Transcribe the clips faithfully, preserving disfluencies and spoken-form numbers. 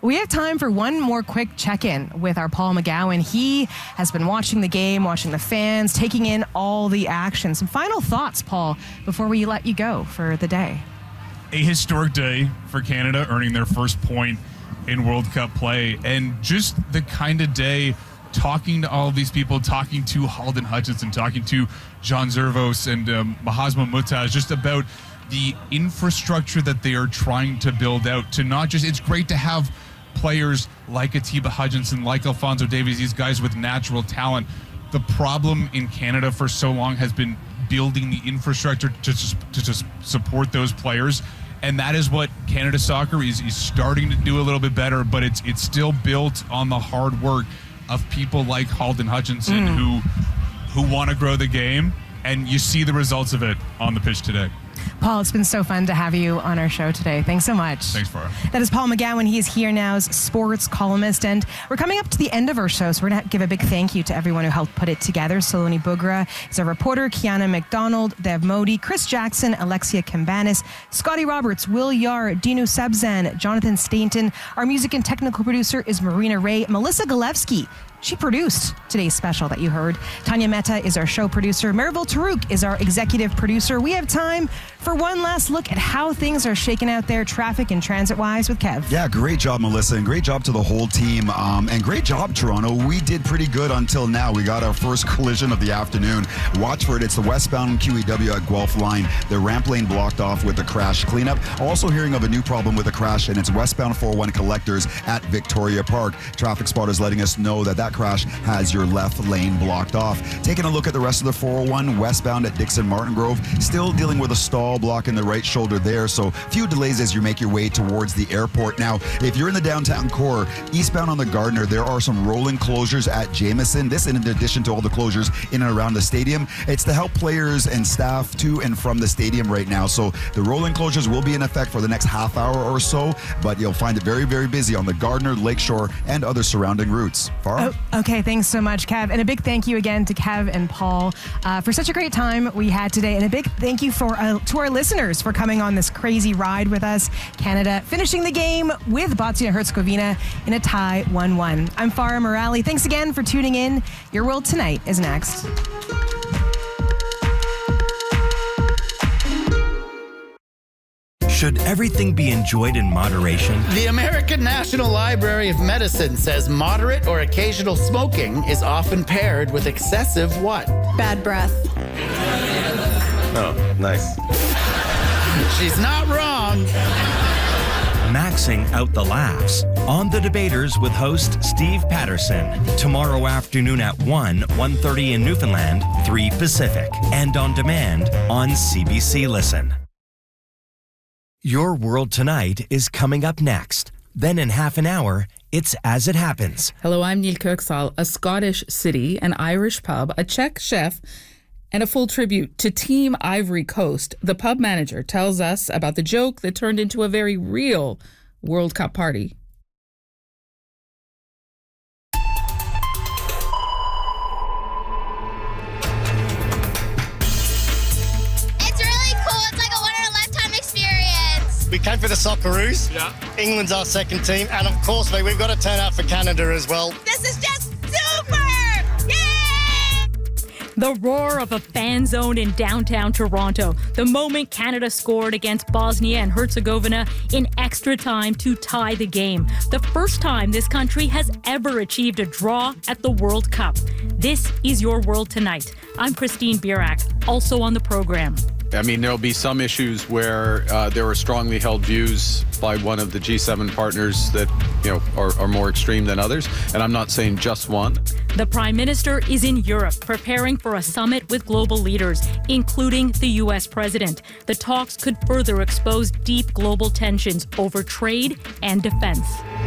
We have time for one more quick check-in with our Paul McGowan. He has been watching the game, watching the fans, taking in all the action. Some final thoughts, Paul, before we let you go for the day. A historic day for Canada, earning their first point in World Cup play, and just the kind of day talking to all of these people, talking to Halden Hutchinson, talking to John Zervos and um, Mahasma Mutaz, just about the infrastructure that they are trying to build out to not just, it's great to have players like Atiba Hutchinson, like Alfonso Davies, these guys with natural talent. The problem in Canada for so long has been building the infrastructure to just, to just support those players. And that is what Canada Soccer is, is starting to do a little bit better, but it's it's still built on the hard work of people like Halden Hutchinson mm. who who want to grow the game, and you see the results of it on the pitch today. Paul, it's been so fun to have you on our show today. Thanks so much. Thanks, Farah. That is Paul McGowan. He is Here Now's sports columnist, and we're coming up to the end of our show, so we're going to give a big thank you to everyone who helped put it together. Saloni Bugra is our reporter, Kiana McDonald, Dev Modi, Chris Jackson, Alexia Cambanis, Scotty Roberts, Will Yar, Dinu Sebzan, Jonathan Stainton. Our music and technical producer is Marina Ray. Melissa Galevsky, she produced today's special that you heard. Tanya Mehta is our show producer. Maribel Tarouk is our executive producer. We have time for one last look at how things are shaking out there, traffic and transit-wise, with Kev. Yeah, great job, Melissa, and great job to the whole team. Um, and great job, Toronto. We did pretty good until now. We got our first collision of the afternoon. Watch for it. It's the westbound Q E W at Guelph line. The ramp lane blocked off with the crash cleanup. Also hearing of a new problem with a crash, and it's westbound four oh one collectors at Victoria Park. Traffic spotters letting us know that that crash has your left lane blocked off. Taking a look at the rest of the four oh one westbound at Dixon Martin Grove, still dealing with a stall blocking the right shoulder there, so few delays as you make your way towards the airport. Now, if you're in the downtown core, eastbound on the Gardiner, there are some rolling closures at Jameson. This in addition to all the closures in and around the stadium. It's to help players and staff to and from the stadium right now, so the rolling closures will be in effect for the next half hour or so, but you'll find it very, very busy on the Gardiner, Lakeshore, and other surrounding routes. Farah? Oh, okay, thanks so much, Kev. And a big thank you again to Kev and Paul uh, for such a great time we had today. And a big thank you for uh, to our listeners for coming on this crazy ride with us. Canada finishing the game with Bosnia-Herzegovina in a tie one one. I'm Farah Morali. Thanks again for tuning in. Your World Tonight is next. Should everything be enjoyed in moderation? The American National Library of Medicine says moderate or occasional smoking is often paired with excessive what? Bad breath. Oh, nice. She's not wrong. Maxing out the laughs on The Debaters with host Steve Patterson. Tomorrow afternoon at one, one thirty in Newfoundland, three Pacific. And on demand on C B C Listen. Your World Tonight is coming up next. Then in half an hour, it's As It Happens. Hello, I'm Neil Kirksall. A Scottish city, an Irish pub, a Czech chef, and a full tribute to Team Ivory Coast. The pub manager tells us about the joke that turned into a very real World Cup party. We came for the Socceroos. Yeah. England's our second team. And of course, mate, we've got to turn out for Canada as well. This is just super! Yay! The roar of a fan zone in downtown Toronto. The moment Canada scored against Bosnia and Herzegovina in extra time to tie the game. The first time this country has ever achieved a draw at the World Cup. This is Your World Tonight. I'm Christine Birak, also on the program. I mean, there'll be some issues where uh, there are strongly held views by one of the G seven partners that, you know, are, are more extreme than others. And I'm not saying just one. The Prime Minister is in Europe preparing for a summit with global leaders, including the U S President. The talks could further expose deep global tensions over trade and defense.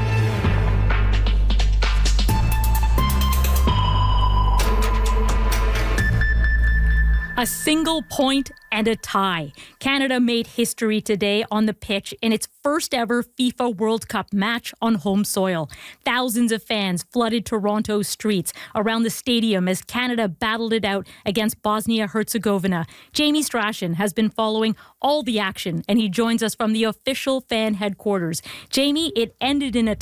A single point and a tie. Canada made history today on the pitch in its first ever FIFA World Cup match on home soil. Thousands of fans flooded Toronto's streets around the stadium as Canada battled it out against Bosnia-Herzegovina. Jamie Strachan has been following all the action, and he joins us from the official fan headquarters. Jamie, it ended in a